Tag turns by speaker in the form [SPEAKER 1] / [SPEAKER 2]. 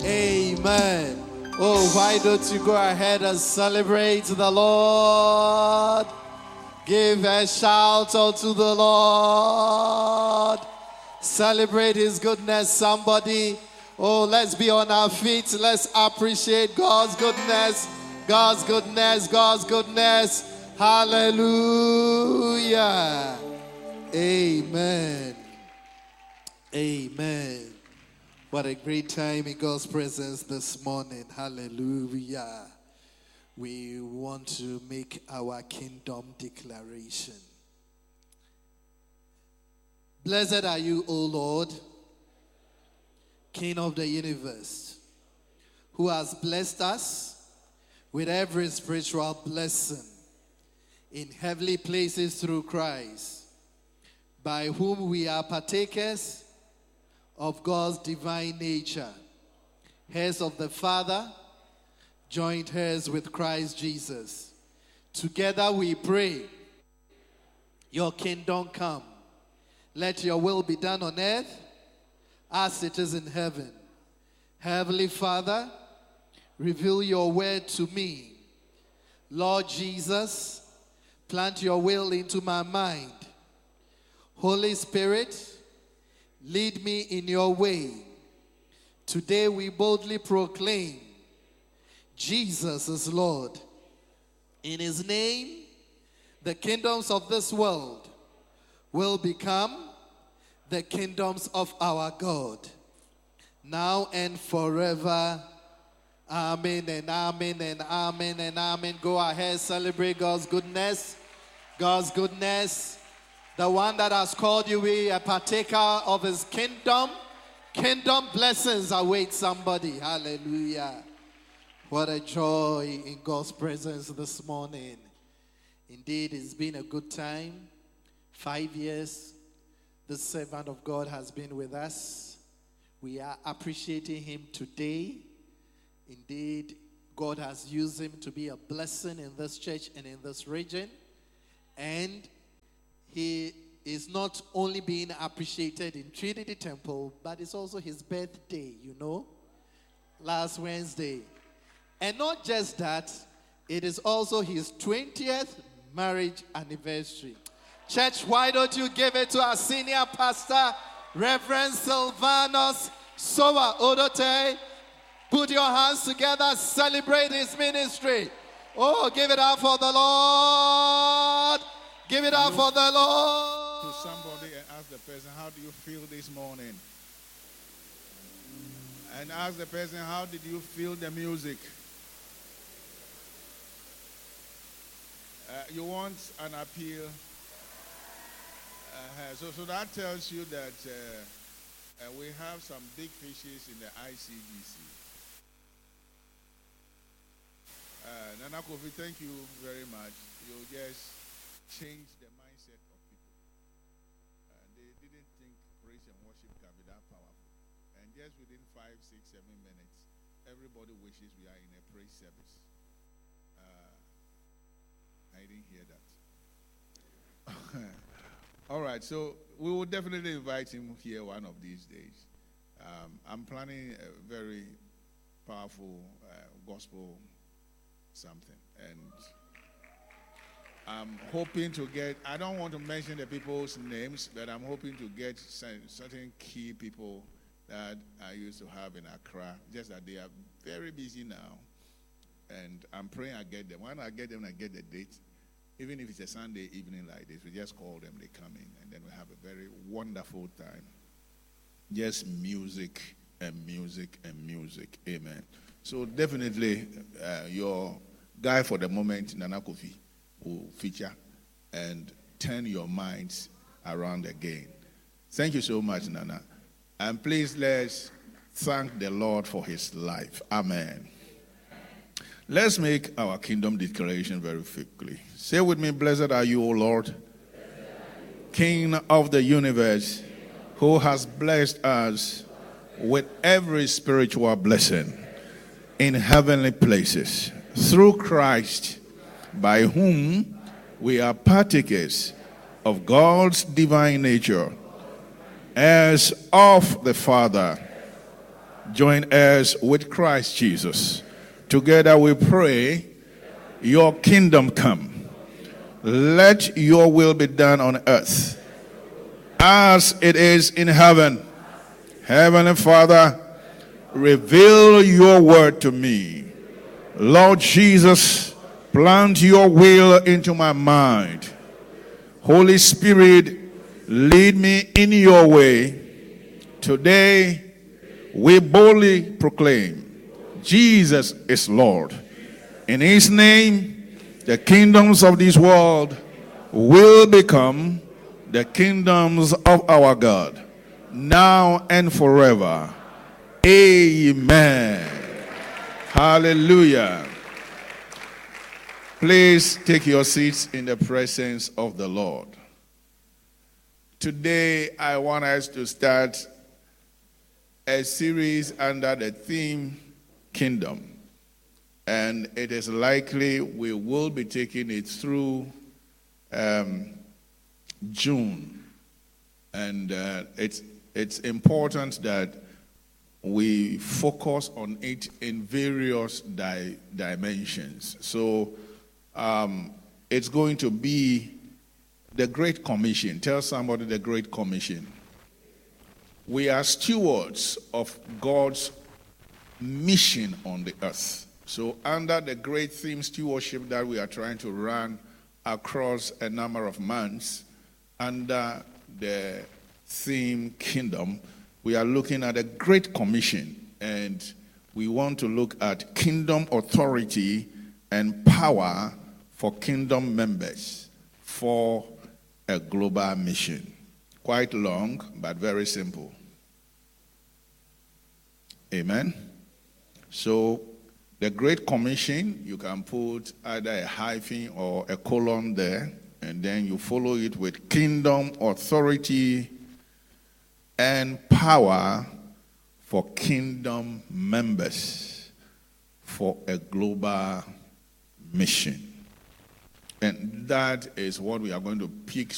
[SPEAKER 1] Amen. Oh, why don't you go ahead and celebrate the Lord? Give a shout unto the Lord. Celebrate his goodness, somebody. Oh, let's be on our feet. Let's appreciate God's goodness. God's goodness. God's goodness. Hallelujah. Amen. Amen. What a great time in God's presence this morning. Hallelujah. We want to make our kingdom declaration. Blessed are you, O Lord, King of the universe, who has blessed us with every spiritual blessing in heavenly places through Christ, by whom we are partakers of God's divine nature, heirs of the Father, joint heirs with Christ Jesus. Together we pray, your kingdom come. Let your will be done on earth as it is in heaven. Heavenly Father, reveal your word to me. Lord Jesus, plant your will into my mind. Holy Spirit, lead me in your way. Today we boldly proclaim Jesus is Lord. In his name, the kingdoms of this world will become the kingdoms of our God, now and forever. Amen and amen and amen and amen. Go ahead, celebrate God's goodness. God's goodness. The one that has called you be a partaker of his kingdom. Kingdom blessings await somebody. Hallelujah. What a joy in God's presence this morning. Indeed, it's been a good time. 5 years, the servant of God has been with us. We are appreciating him today. Indeed, God has used him to be a blessing in this church and in this region. And he is not only being appreciated in Trinity Temple, but it's also his birthday, last Wednesday. And not just that, it is also his 20th marriage anniversary. Church, why don't you give it to our senior pastor, Reverend Silvanus Sowa Odote. Put your hands together, celebrate his ministry. Oh, give it up for the Lord. Give it up for the Lord.
[SPEAKER 2] To somebody and ask the person, how do you feel this morning? And ask the person, how did you feel the music? You want an appeal? So that tells you that we have some big fishes in the ICDC. Nana Kofi, thank you very much. You just changed the mindset of people. They didn't think praise and worship can be that powerful. And just within 5, 6, 7 minutes, everybody wishes we are in a praise service. I didn't hear that. All right, so we will definitely invite him here one of these days. I'm planning a very powerful gospel something. And I'm hoping to get, I don't want to mention the people's names, but I'm hoping to get certain key people that I used to have in Accra, just that they are very busy now. And I'm praying I get them. When I get them, I get the date. Even if it's a Sunday evening like this, we just call them, they come in, and then we have a very wonderful time. Just music and music and music. Amen. So definitely your guy for the moment, Nana Kofi, will feature and turn your minds around again. Thank you so much, Nana. And please let's thank the Lord for his life. Amen. Let's make our kingdom declaration very quickly. Say with me, blessed are you, O Lord, King of the universe, who has blessed us with every spiritual blessing in heavenly places through Christ, by whom we are partakers of God's divine nature, heirs of the Father, joint heirs with Christ Jesus. Together we pray, your kingdom come. Let your will be done on earth as it is in heaven. Heavenly Father, reveal your word to me. Lord Jesus, plant your will into my mind. Holy Spirit, lead me in your way. Today, we boldly proclaim Jesus is Lord. In his name, the kingdoms of this world will become the kingdoms of our God, now and forever. Amen. Hallelujah. Please take your seats in the presence of the Lord. Today, I want us to start a series under the theme Kingdom. And it is likely we will be taking it through June. And it's important that we focus on it in various dimensions. So it's going to be the Great Commission. Tell somebody the Great Commission. We are stewards of God's mission on the earth. So under the great theme stewardship that we are trying to run across a number of months, under the theme Kingdom, we are looking at a Great Commission, and we want to look at kingdom authority and power for kingdom members for a global mission. Quite long, but very simple. Amen. So the Great Commission, you can put either a hyphen or a colon there, and then you follow it with kingdom authority and power for kingdom members for a global mission. And that is what we are going to pick